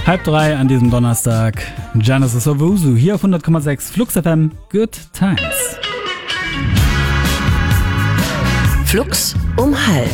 2:30 an diesem Donnerstag. Genesis Owusu hier auf 100,6 Flux FM. Good Times. Flux um 12:30.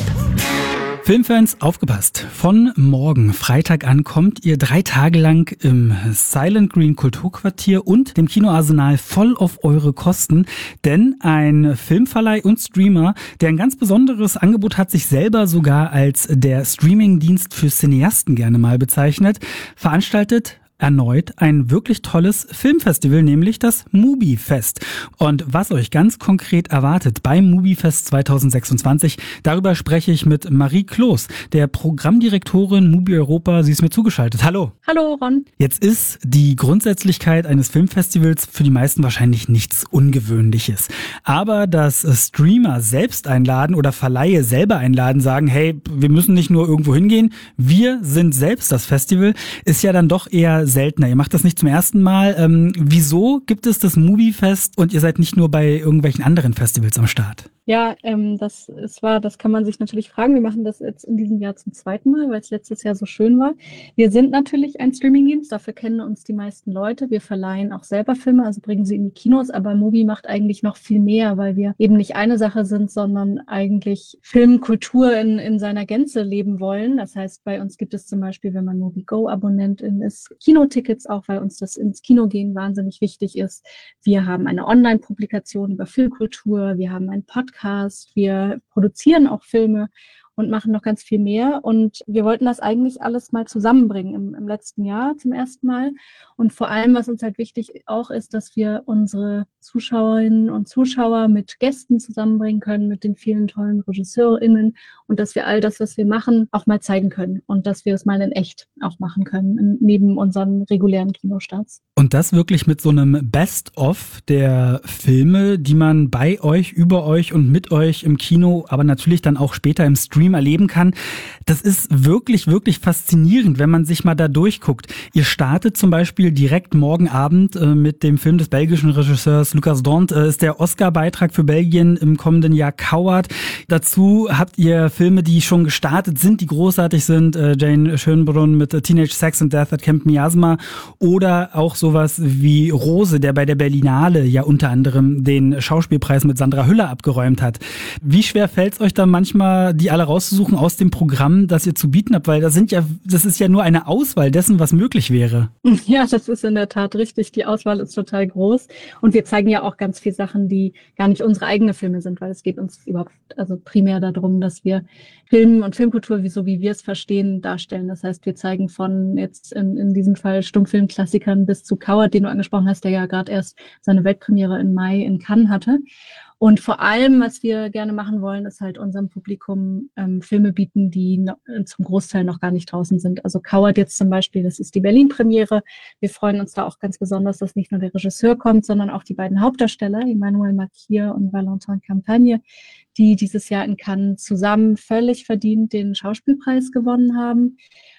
Filmfans, aufgepasst. Von morgen, Freitag an, kommt ihr 3 Tage lang im Silent Green Kulturquartier und dem Kinoarsenal voll auf eure Kosten. Denn ein Filmverleih und Streamer, der ein ganz besonderes Angebot hat, sich selber sogar als der Streamingdienst für Cineasten gerne mal bezeichnet, veranstaltet erneut ein wirklich tolles Filmfestival, nämlich das MUBI-Fest. Und was euch ganz konkret erwartet beim MUBI-Fest 2026, darüber spreche ich mit Marie Kloß, der Programmdirektorin MUBI Europa. Sie ist mir zugeschaltet. Hallo. Hallo, Ron. Jetzt ist die Grundsätzlichkeit eines Filmfestivals für die meisten wahrscheinlich nichts Ungewöhnliches. Aber dass Streamer selbst einladen oder Verleihe selber einladen, sagen, hey, wir müssen nicht nur irgendwo hingehen, wir sind selbst das Festival, ist ja dann doch eher seltener. Ihr macht das nicht zum ersten Mal. Wieso gibt es das MUBI-Fest und ihr seid nicht nur bei irgendwelchen anderen Festivals am Start? Ja, das kann man sich natürlich fragen. Wir machen das jetzt in diesem Jahr zum 2. Mal, weil es letztes Jahr so schön war. Wir sind natürlich ein Streamingdienst, dafür kennen uns die meisten Leute. Wir verleihen auch selber Filme, also bringen sie in die Kinos, aber MUBI macht eigentlich noch viel mehr, weil wir eben nicht eine Sache sind, sondern eigentlich Filmkultur in seiner Gänze leben wollen. Das heißt, bei uns gibt es zum Beispiel, wenn man MUBI Go-Abonnentin ist, Kinotickets auch, weil uns das ins Kino gehen wahnsinnig wichtig ist. Wir haben eine Online-Publikation über Filmkultur, wir haben einen Podcast, wir produzieren auch Filme und machen noch ganz viel mehr. Und wir wollten das eigentlich alles mal zusammenbringen im letzten Jahr zum ersten Mal. Und vor allem, was uns halt wichtig auch ist, dass wir unsere Zuschauerinnen und Zuschauer mit Gästen zusammenbringen können, mit den vielen tollen RegisseurInnen und dass wir all das, was wir machen, auch mal zeigen können und dass wir es mal in echt auch machen können, neben unseren regulären Kinostarts. Und das wirklich mit so einem Best-of der Filme, die man bei euch, über euch und mit euch im Kino, aber natürlich dann auch später im Stream erleben kann. Das ist wirklich, wirklich faszinierend, wenn man sich mal da durchguckt. Ihr startet zum Beispiel direkt morgen Abend mit dem Film des belgischen Regisseurs Lucas Dont, ist der Oscar-Beitrag für Belgien im kommenden Jahr Coward. Dazu habt ihr Filme, die schon gestartet sind, die großartig sind. Jane Schönbrunn mit Teenage Sex and Death at Camp Miasma oder auch sowas wie Rose, der bei der Berlinale ja unter anderem den Schauspielpreis mit Sandra Hüller abgeräumt hat. Wie schwer fällt es euch dann manchmal, die alle rauszusuchen aus dem Programm, das ihr zu bieten habt? Weil das ist ja nur eine Auswahl dessen, was möglich wäre. Ja, das ist in der Tat richtig. Die Auswahl ist total groß. Und wir zeigen ja auch ganz viele Sachen, die gar nicht unsere eigenen Filme sind, weil es geht uns überhaupt primär darum, dass wir Film und Filmkultur, so wie wir es verstehen, darstellen. Das heißt, wir zeigen von jetzt in diesem Fall Stummfilmklassikern bis zu Coward, den du angesprochen hast, der ja gerade erst seine Weltpremiere im Mai in Cannes hatte. Und vor allem, was wir gerne machen wollen, ist halt unserem Publikum Filme bieten, die zum Großteil noch gar nicht draußen sind. Also Coward jetzt zum Beispiel, das ist die Berlin-Premiere. Wir freuen uns da auch ganz besonders, dass nicht nur der Regisseur kommt, sondern auch die beiden Hauptdarsteller, Emmanuel Makier und Valentin Campagne, die dieses Jahr in Cannes zusammen völlig verdient den Schauspielpreis gewonnen haben.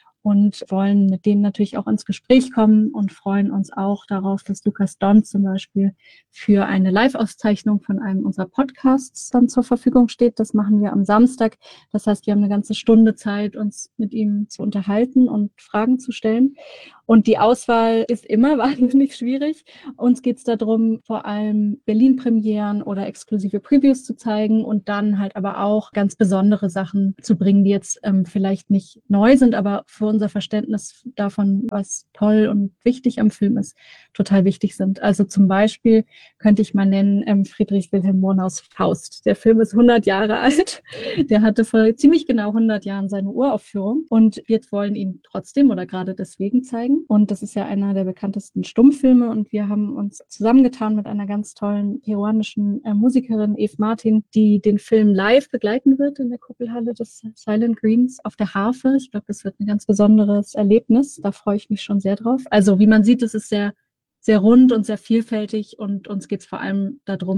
Und wollen mit denen natürlich auch ins Gespräch kommen und freuen uns auch darauf, dass Lucas Dont zum Beispiel für eine Live-Auszeichnung von einem unserer Podcasts dann zur Verfügung steht. Das machen wir am Samstag. Das heißt, wir haben eine ganze Stunde Zeit, uns mit ihm zu unterhalten und Fragen zu stellen. Und die Auswahl ist immer wahnsinnig schwierig. Uns geht es darum, vor allem Berlin-Premieren oder exklusive Previews zu zeigen und dann halt aber auch ganz besondere Sachen zu bringen, die jetzt vielleicht nicht neu sind, aber für unser Verständnis davon, was toll und wichtig am Film ist, total wichtig sind. Also zum Beispiel könnte ich mal nennen Friedrich Wilhelm Murnau's Faust. Der Film ist 100 Jahre alt. Der hatte vor ziemlich genau 100 Jahren seine Uraufführung und wir wollen ihn trotzdem oder gerade deswegen zeigen. Und das ist ja einer der bekanntesten Stummfilme und wir haben uns zusammengetan mit einer ganz tollen peruanischen Musikerin, Eve Martin, die den Film live begleiten wird in der Kuppelhalle des Silent Greens auf der Harfe. Ich glaube, das wird ein ganz besonderes Erlebnis. Da freue ich mich schon sehr drauf. Also wie man sieht, es ist sehr, sehr rund und sehr vielfältig und uns geht es vor allem darum,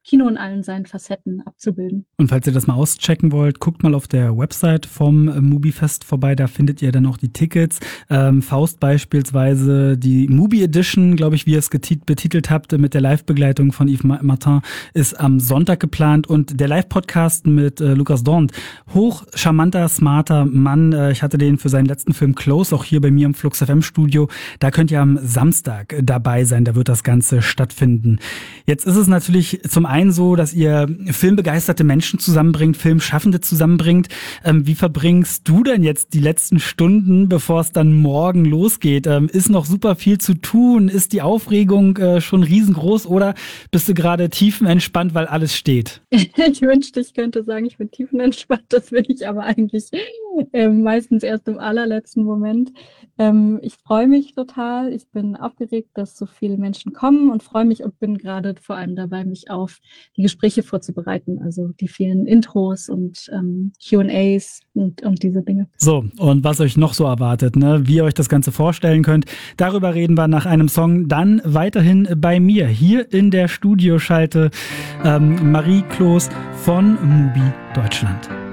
Kino in allen seinen Facetten abzubilden. Und falls ihr das mal auschecken wollt, guckt mal auf der Website vom Mubi-Fest vorbei, da findet ihr dann auch die Tickets. Faust beispielsweise, die Mubi Edition, glaube ich, wie ihr es betitelt habt, mit der Live-Begleitung von Yves Martin, ist am Sonntag geplant und der Live-Podcast mit Lukas Dorn, hoch charmanter, smarter Mann. Ich hatte den für seinen letzten Film Close auch hier bei mir im Flux FM Studio. Da könnt ihr am Samstag dabei sein, da wird das Ganze stattfinden. Jetzt ist es natürlich zum einen so, dass ihr filmbegeisterte Menschen zusammenbringt, Filmschaffende zusammenbringt. Wie verbringst du denn jetzt die letzten Stunden, bevor es dann morgen losgeht? Ist noch super viel zu tun? Ist die Aufregung schon riesengroß oder bist du gerade tiefenentspannt, weil alles steht? Ich wünschte, ich könnte sagen, ich bin tiefenentspannt. Das bin ich aber eigentlich meistens erst im allerletzten Moment. Ich freue mich total. Ich bin aufgeregt, dass so viele Menschen kommen und freue mich und bin gerade vor allem dabei, mich auf die Gespräche vorzubereiten. Also die vielen Intros und Q&As und diese Dinge. So, und was euch noch so erwartet, ne? Wie ihr euch das Ganze vorstellen könnt, darüber reden wir nach einem Song. Dann weiterhin bei mir, hier in der Studioschalte, Marie Kloß von Mubi Deutschland.